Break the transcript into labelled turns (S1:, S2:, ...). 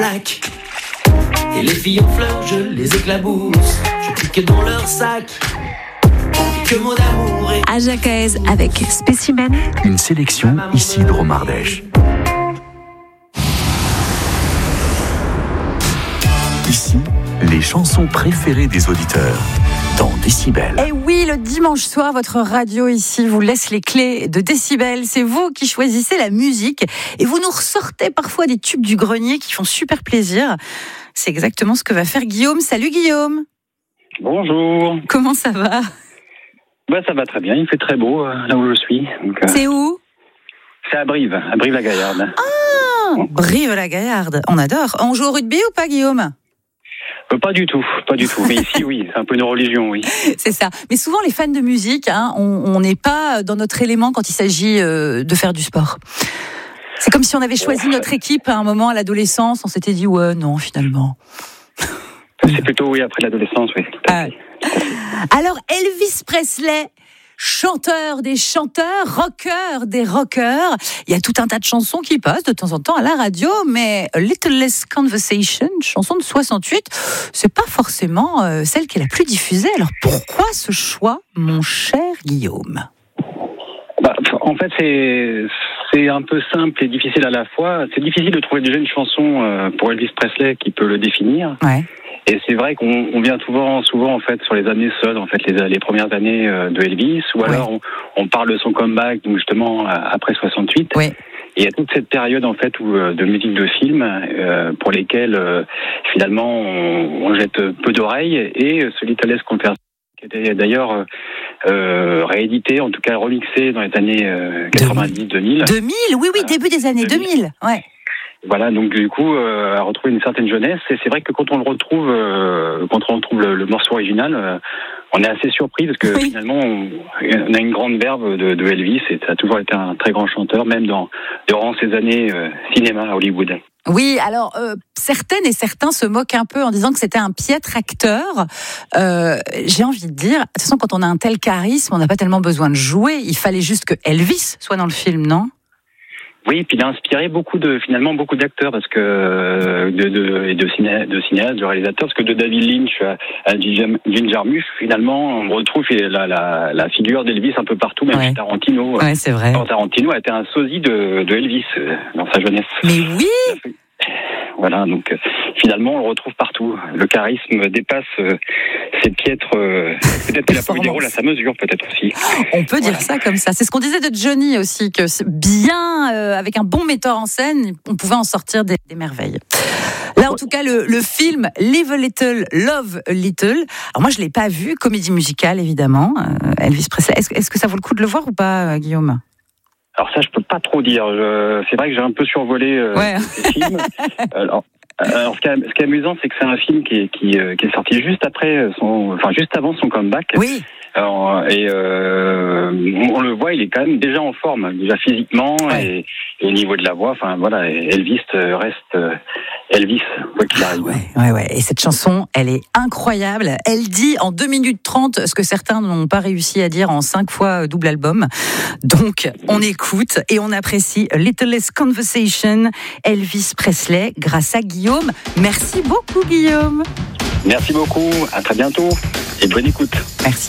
S1: Et les filles en fleurs, je les éclabousse. Je pique dans leur sac. Que mot d'amour et...
S2: Aja Caez avec Spécimen.
S3: Une sélection Isidro Mardèche. Ici, les chansons préférées des auditeurs dans Décibel.
S2: Et oui, le dimanche soir, votre radio ici vous laisse les clés de Décibel. C'est vous qui choisissez la musique et vous nous ressortez parfois des tubes du grenier qui font super plaisir. C'est exactement ce que va faire Guillaume. Salut Guillaume.
S4: Bonjour.
S2: Comment ça va ?
S4: Ça va très bien, il fait très beau là où je suis. Donc,
S2: c'est où ?
S4: C'est à Brive-la-Gaillarde.
S2: Ah, Brive-la-Gaillarde, on adore. On joue au rugby ou pas, Guillaume ?
S4: Pas du tout. Mais ici, oui, c'est un peu une religion, oui.
S2: C'est ça. Mais souvent, les fans de musique, on n'est pas dans notre élément quand il s'agit de faire du sport. C'est comme si on avait choisi notre équipe à un moment à l'adolescence, on s'était dit, ouais, non, finalement.
S4: C'est plutôt, oui, après l'adolescence, oui.
S2: Alors, Elvis Presley, chanteur des chanteurs, rocker des rockers. Il y a tout un tas de chansons qui passent de temps en temps à la radio, mais A Little Less Conversation, chanson de 68, c'est pas forcément celle qui est la plus diffusée. Alors, pourquoi ce choix, mon cher Guillaume ?
S4: En fait, c'est un peu simple et difficile à la fois. C'est difficile de trouver déjà une chanson pour Elvis Presley qui peut le définir. Ouais. Et c'est vrai qu'on vient souvent en fait sur les années seules, en fait les premières années de Elvis, ou alors on parle de son comeback, donc justement après 68. Oui. Et il y a toute cette période en fait de musique de film pour lesquelles finalement on jette peu d'oreilles, et ce Little Less Conversation qui était d'ailleurs réédité, en tout cas remixé dans les années 90-2000.
S2: 2000, oui, début des années 2000, ouais.
S4: Voilà, donc du coup, à retrouver une certaine jeunesse. Et c'est vrai que quand on le retrouve, le morceau original, on est assez surpris parce que finalement, on a une grande verve de Elvis, et ça a toujours été un très grand chanteur, même durant ses années cinéma à Hollywood.
S2: Oui, alors certaines et certains se moquent un peu en disant que c'était un piètre acteur. J'ai envie de dire, de toute façon, quand on a un tel charisme, on n'a pas tellement besoin de jouer. Il fallait juste que Elvis soit dans le film, non ?
S4: Oui, puis il a inspiré beaucoup d'acteurs, parce que de cinéastes, de réalisateurs, parce que de David Lynch à Jim Jarmusch, finalement, on retrouve la figure d'Elvis un peu partout, même chez Tarantino.
S2: Ouais, c'est vrai.
S4: Tarantino a été un sosie de Elvis dans sa jeunesse.
S2: Mais oui.
S4: Voilà, donc finalement, on le retrouve partout. Le charisme dépasse ces piètres. Peut-être qu'il a pas eu des rôles à sa mesure, peut-être aussi.
S2: On peut dire ça comme ça. C'est ce qu'on disait de Johnny aussi, que c'est bien, avec un bon metteur en scène, on pouvait en sortir des merveilles. Là, en tout cas, le film Live a Little, Love a Little. Alors moi, je l'ai pas vu, comédie musicale évidemment. Elvis Presley. Est-ce que ça vaut le coup de le voir ou pas, Guillaume ?
S4: Alors ça, je peux pas trop dire. C'est vrai que j'ai un peu survolé ces films. Alors ce qui est amusant, c'est que c'est un film qui est sorti juste avant son comeback. Oui. Alors, et on le voit, il est quand même déjà en forme, déjà physiquement, et au niveau de la voix. Enfin voilà, Elvis reste Elvis, quoi qu'il arrive.
S2: Ouais. Et cette chanson, elle est incroyable. Elle dit en 2 minutes 30 ce que certains n'ont pas réussi à dire en 5 fois double album. Donc, on écoute et on apprécie Little Less Conversation, Elvis Presley, grâce à Guillaume. Merci beaucoup, Guillaume.
S4: Merci beaucoup. À très bientôt et bonne écoute.
S2: Merci.